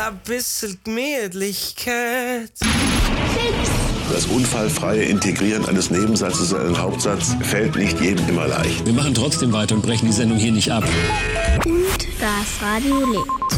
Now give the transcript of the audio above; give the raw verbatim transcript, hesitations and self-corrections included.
ein bisschen Gemütlichkeit. Das unfallfreie Integrieren eines Nebensatzes in einen Hauptsatz fällt nicht jedem immer leicht. Wir machen trotzdem weiter und brechen die Sendung hier nicht ab. Und das Radio lebt.